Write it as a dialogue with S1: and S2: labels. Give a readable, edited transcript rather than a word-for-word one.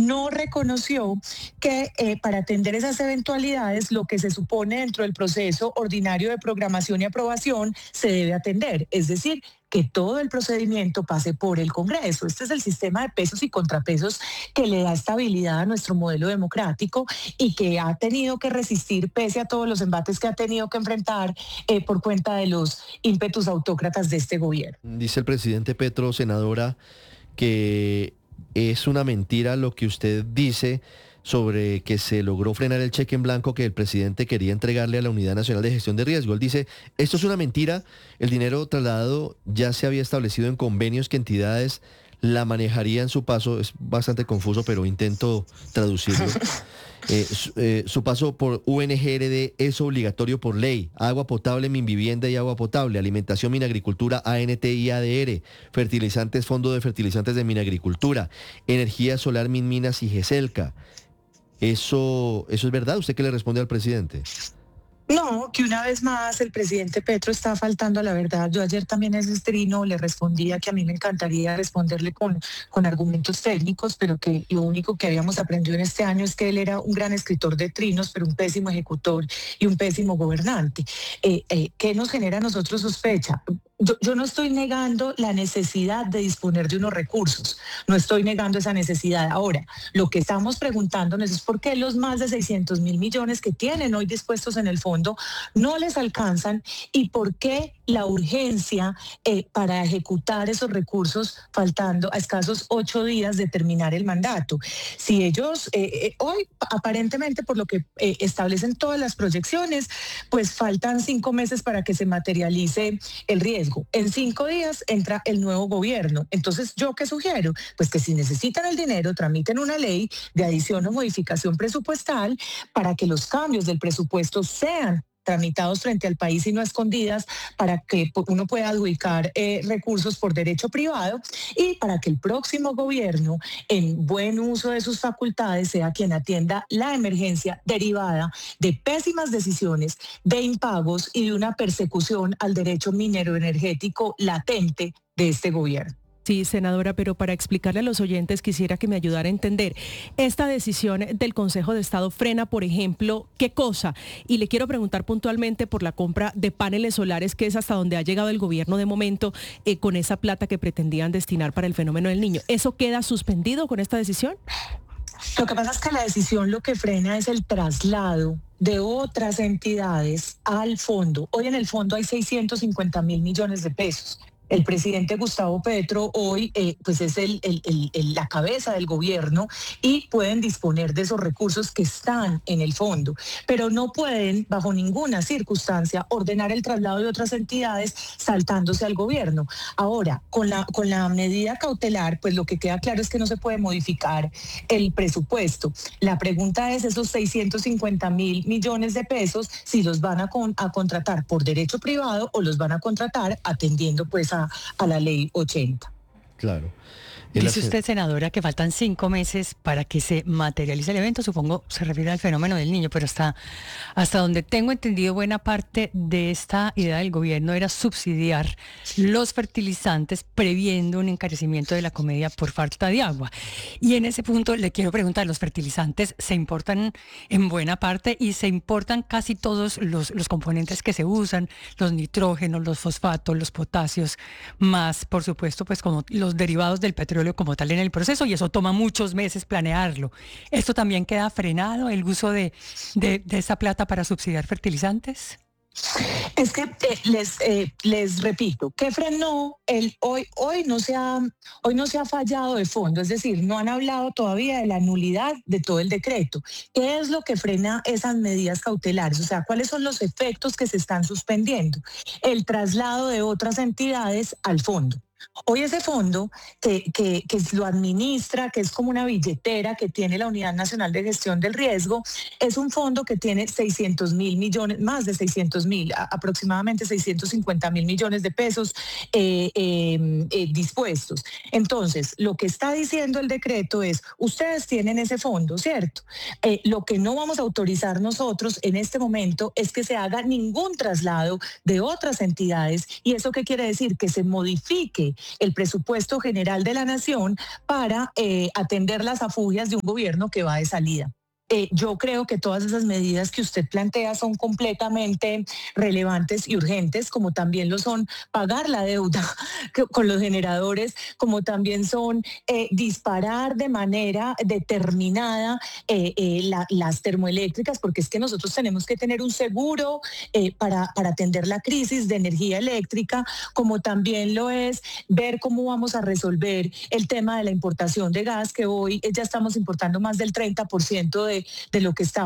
S1: no reconoció que para atender esas eventualidades lo que se supone dentro del proceso ordinario de programación y aprobación se debe atender, es decir, que todo el procedimiento pase por el Congreso. Este es el sistema de pesos y contrapesos que le da estabilidad a nuestro modelo democrático y que ha tenido que resistir pese a todos los embates que ha tenido que enfrentar por cuenta de los ímpetus autócratas de este gobierno.
S2: Dice el presidente Petro, senadora, que es una mentira lo que usted dice sobre que se logró frenar el cheque en blanco que el presidente quería entregarle a la Unidad Nacional de Gestión de Riesgo. Él dice, esto es una mentira, el dinero trasladado ya se había establecido en convenios que entidades la manejarían su paso. Es bastante confuso, pero intento traducirlo. Su paso por UNGRD es obligatorio por ley. Agua potable, Minvivienda y agua potable. Alimentación, Minagricultura, ANT y ADR. Fertilizantes, Fondo de Fertilizantes de Minagricultura. Energía solar, Minminas y GESELCA. ¿Eso es verdad? ¿Usted qué le responde al presidente?
S1: No, que una vez más el presidente Petro está faltando a la verdad. Yo ayer también en ese trino le respondía que a mí me encantaría responderle con argumentos técnicos, pero que lo único que habíamos aprendido en este año es que él era un gran escritor de trinos, pero un pésimo ejecutor y un pésimo gobernante. ¿Qué nos genera a nosotros sospecha? Yo no estoy negando la necesidad de disponer de unos recursos, no estoy negando esa necesidad. Ahora, lo que estamos preguntándonos es por qué los más de 600.000 millones que tienen hoy dispuestos en el fondo no les alcanzan y por qué la urgencia para ejecutar esos recursos faltando a escasos 8 días de terminar el mandato. Si ellos hoy aparentemente por lo que establecen todas las proyecciones, pues faltan 5 meses para que se materialice el riesgo. En 5 días entra el nuevo gobierno. Entonces, ¿yo qué sugiero? Pues que si necesitan el dinero, tramiten una ley de adición o modificación presupuestal para que los cambios del presupuesto sean tramitados frente al país y no a escondidas, para que uno pueda adjudicar recursos por derecho privado y para que el próximo gobierno, en buen uso de sus facultades, sea quien atienda la emergencia derivada de pésimas decisiones, de impagos y de una persecución al derecho minero energético latente de este gobierno.
S3: Sí, senadora, pero para explicarle a los oyentes quisiera que me ayudara a entender. Esta decisión del Consejo de Estado frena, por ejemplo, ¿qué cosa? Y le quiero preguntar puntualmente por la compra de paneles solares, que es hasta donde ha llegado el gobierno de momento con esa plata que pretendían destinar para el fenómeno del Niño. ¿Eso queda suspendido con esta decisión?
S1: Lo que pasa es que la decisión lo que frena es el traslado de otras entidades al fondo. Hoy en el fondo hay 650.000 millones de pesos. El presidente Gustavo Petro hoy pues es la cabeza del gobierno y pueden disponer de esos recursos que están en el fondo, pero no pueden bajo ninguna circunstancia ordenar el traslado de otras entidades saltándose al gobierno. Ahora, con la medida cautelar, pues lo que queda claro es que no se puede modificar el presupuesto. La pregunta es esos 650.000 millones de pesos, si los van a contratar por derecho privado o los van a contratar atendiendo pues a la ley 80.
S2: Claro.
S4: Dice usted, senadora, que faltan 5 meses para que se materialice el evento. Supongo se refiere al fenómeno del Niño, pero hasta donde tengo entendido, buena parte de esta idea del gobierno era subsidiar los fertilizantes previendo un encarecimiento de la comedia por falta de agua. Y en ese punto le quiero preguntar, los fertilizantes se importan en buena parte y se importan casi todos los componentes que se usan, los nitrógenos, los fosfatos, los potasios, más, por supuesto, pues como los derivados del petróleo como tal en el proceso, y eso toma muchos meses planearlo. ¿Esto también queda frenado, el uso de esa plata para subsidiar fertilizantes?
S1: Es que les repito, que frenó hoy no se ha fallado de fondo, es decir, no han hablado todavía de la nulidad de todo el decreto. ¿Qué es lo que frena esas medidas cautelares? O sea, ¿cuáles son los efectos que se están suspendiendo? El traslado de otras entidades al fondo. Hoy ese fondo que lo administra, que es como una billetera que tiene la Unidad Nacional de Gestión del Riesgo, es un fondo que tiene 600.000 millones, más de 600.000, aproximadamente 650.000 millones de pesos dispuestos. Entonces, lo que está diciendo el decreto es, ustedes tienen ese fondo, ¿cierto? Lo que no vamos a autorizar nosotros en este momento es que se haga ningún traslado de otras entidades. ¿Y eso qué quiere decir? Que se modifique el presupuesto general de la nación para atender las afugias de un gobierno que va de salida. Yo creo que todas esas medidas que usted plantea son completamente relevantes y urgentes, como también lo son pagar la deuda con los generadores, como también son disparar de manera determinada las termoeléctricas, porque es que nosotros tenemos que tener un seguro para atender la crisis de energía eléctrica, como también lo es ver cómo vamos a resolver el tema de la importación de gas, que hoy ya estamos importando más del 30% de lo que estamos